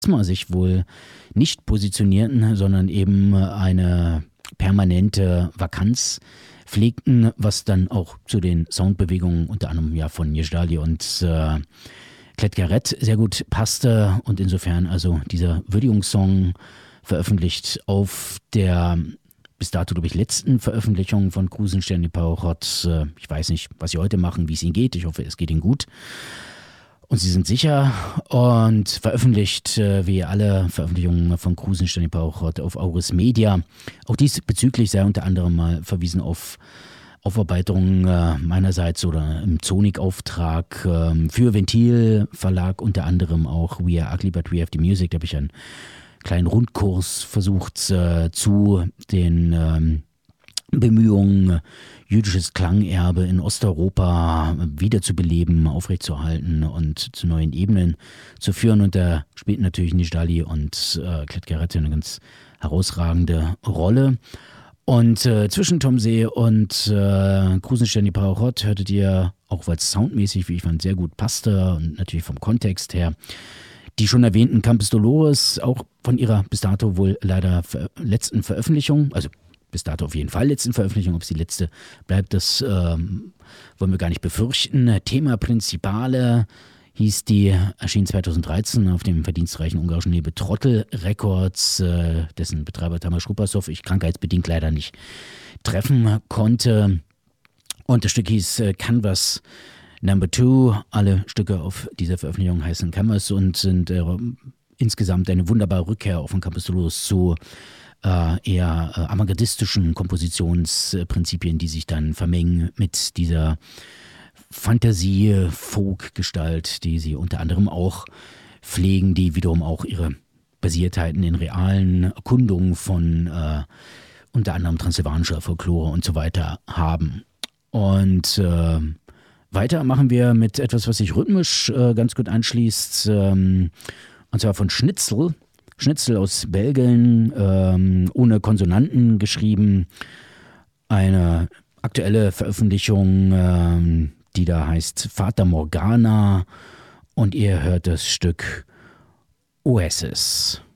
sich wohl nicht positionierten, sondern eben eine permanente Vakanz pflegten, was dann auch zu den Soundbewegungen unter anderem ja von Nijali und Clet Garrett sehr gut passte und insofern also dieser Würdigungssong veröffentlicht auf der bis dato, glaube ich, letzten Veröffentlichung von Krusenstern Pauchert. Ich weiß nicht, was sie heute machen, wie es ihnen geht. Ich hoffe, es geht ihnen gut. Und sie sind sicher und veröffentlicht, wie alle Veröffentlichungen von Krusenstern Pauchert, auf Auris Media. Auch diesbezüglich sei unter anderem mal verwiesen auf Aufarbeitung meinerseits oder im Zonik-Auftrag für Ventil Verlag, unter anderem auch We Are Ugly But We Have the Music. Da habe ich einen kleinen Rundkurs versucht zu den Bemühungen, jüdisches Klangerbe in Osteuropa wiederzubeleben, aufrechtzuerhalten und zu neuen Ebenen zu führen. Und da spielten natürlich Nijali und Clet Garrett eine ganz herausragende Rolle. Und zwischen Tom See und Krusenstern Pauchert hörtet ihr, auch weil es soundmäßig, wie ich fand, sehr gut passte und natürlich vom Kontext her, die schon erwähnten Campus Dolores, auch von ihrer bis dato wohl leider letzten Veröffentlichung, also bis dato auf jeden Fall letzten Veröffentlichung, ob es die letzte bleibt, das wollen wir gar nicht befürchten. Thema Principale hieß die, erschien 2013 auf dem verdienstreichen ungarischen Label Trottel Records, dessen Betreiber Tamas Rupasov ich krankheitsbedingt leider nicht treffen konnte. Und das Stück hieß Canvas Number 2. Alle Stücke auf dieser Veröffentlichung heißen Canvas und sind insgesamt eine wunderbare Rückkehr auf den Campus Dolores zu eher avantgardistischen Kompositionsprinzipien, die sich dann vermengen mit dieser Fantasie-Folk-Gestalt, die sie unter anderem auch pflegen, die wiederum auch ihre Basiertheiten in realen Erkundungen von unter anderem transsilvanischer Folklore und so weiter haben. Und weiter machen wir mit etwas, was sich rhythmisch ganz gut anschließt, und zwar von Schnitzel. Schnitzel aus Belgien, ohne Konsonanten geschrieben. Eine aktuelle Veröffentlichung, die da heißt Fata Morgana, und ihr hört das Stück Oasis.